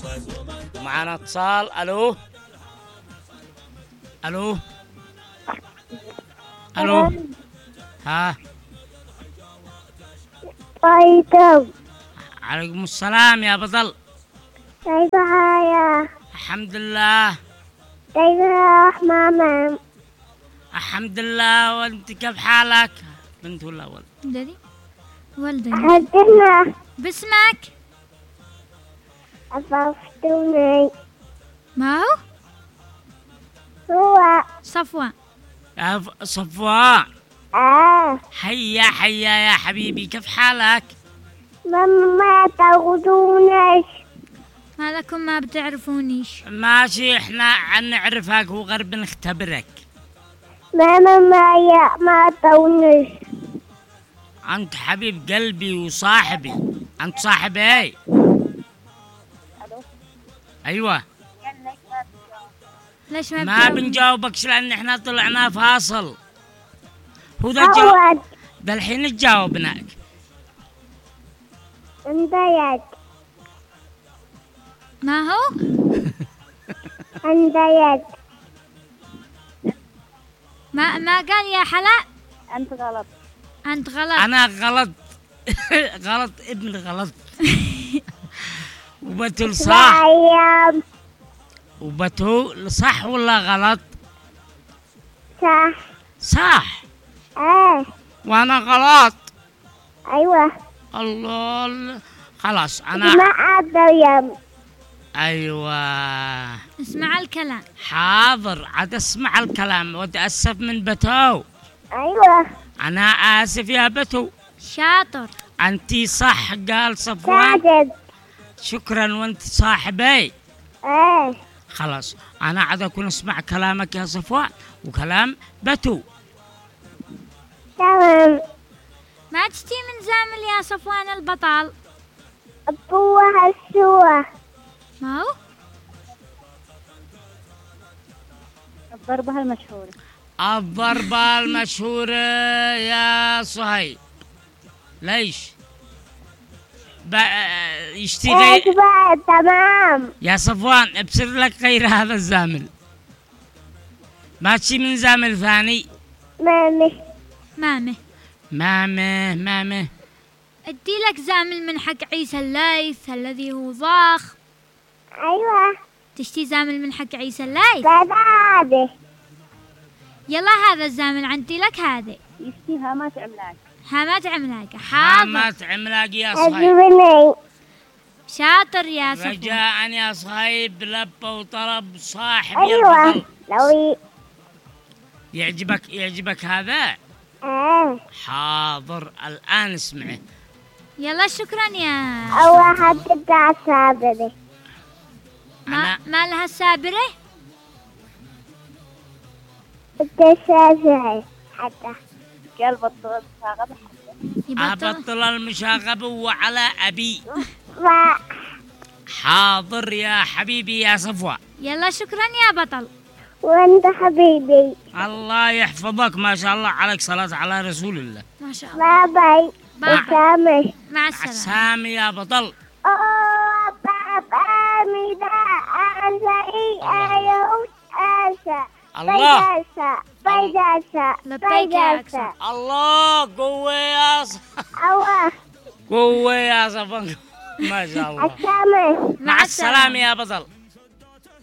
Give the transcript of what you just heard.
معنا اتصال. الو الو الو. ها طيب عليكم السلام يا بطل. كيف حالك؟ الحمد لله. كيف راح ماما؟ الحمد لله. وانت كيف حالك؟ بنت ولا ولد؟ ولدي ولدي حدنا باسمك. عرفتوني. ما هو هو صفوان. يا صفوان. آه حيا يا حبيبي، كيف حالك؟ ماما ما تاخذونيش. ما لكم ما بتعرفونيش؟ ماشي، احنا نعرفك وغرب نختبرك. ماما ما تاخذونيش. انت حبيب قلبي وصاحبي. انت صاحبي ايه؟ ايوه. ليش ما بتجاوبني؟ بنجاوبكش لان احنا طلعنا فاصل. هو ده الجواب. عوض ده الحين تجاوبناك. انضيت ما هو انضيت. ما قال يا حلا. أنت غلط. أنت غلط. انا غلط. غلط ابن غلط. وبتول صح. أيام وبتول صح ولا غلط؟ صح. صح. وانا غلط. ايوه. الله. خلاص ما انا. أدري. ايوه. اسمع الكلام. حاضر، عاد اسمع الكلام. وتأسف من بتو. ايوه انا اسف يا بتو. شاطر. انتي صح قال صفوان. ساجد. شكرا. وانت صاحبي. ايه خلاص انا عاد اكون اسمع كلامك يا صفوان وكلام بتو. تمام. ما تشتي من زامل يا صفوان البطل. القوة السوى. ما هو الضربة المشهورة. الضربة المشهورة يا صهيب. ليش؟ يشتي تمام. يا صفوان ابصر لك غير هذا الزامل. ما تشي من زامل ثاني. مامي. مامي. ادي لك زامل من حق عيسى الليث الذي هو ضاخ. ايوه. تشتي زامل من حق عيسى الليث؟ هذه. يلا هذا الزامل عندي لك. هذه يشتي هامات عملاق. هامات عملاقة. حاضر. هامات عملاق يا صهيب. أجبني. شاطر يا صفوان. رجاء يا صهيب لبى وطرب صاحب يا ايوه البطل. لو يعجبك هذا. حاضر الآن اسمعه. يلا شكرا يا. أول حد بتاع السابرة. ما لها السابرة. التساسعي حتى قال بطل المشاغبة. أبطل المشاغبة وعلى أبي. ما حاضر يا حبيبي يا صفوة. يلا شكرا يا بطل. وانت حبيبي. الله يحفظك. ما شاء الله عليك. صلاة على رسول الله. ما شاء الله. باي باي. سامي. مع السلامة. سامي يا بطل. بابا ميدا أنزعي أيوه أنسى. الله. لبيك يا أكثر. الله قوة يا قوة يا صفوان. ما شاء الله. السلامة. مع السلامة يا بطل.